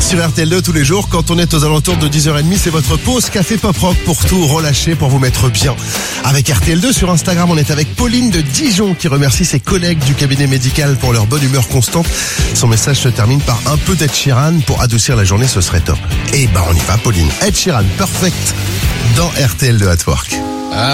sur RTL2 tous les jours. Quand on est aux alentours de 10h30, c'est votre pause café pop rock pour tout relâcher, pour vous mettre bien. Avec RTL2 sur Instagram, on est avec Pauline de Dijon qui remercie ses collègues du cabinet médical pour leur bonne humeur constante. Son message se termine par un peu d'Ed Sheeran pour adoucir la journée, ce serait top. Et on y va Pauline. Ed Sheeran, perfect dans RTL2 at Work.